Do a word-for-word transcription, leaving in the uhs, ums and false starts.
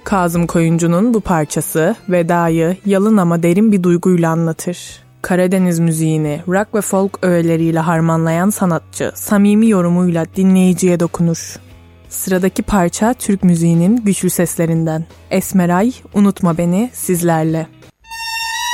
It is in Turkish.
Kazım Koyuncu'nun bu parçası vedayı yalın ama derin bir duyguyla anlatır. Karadeniz müziğini rock ve folk öğeleriyle harmanlayan sanatçı samimi yorumuyla dinleyiciye dokunur. Sıradaki parça Türk müziğinin güçlü seslerinden. Esmeray, Unutma Beni sizlerle.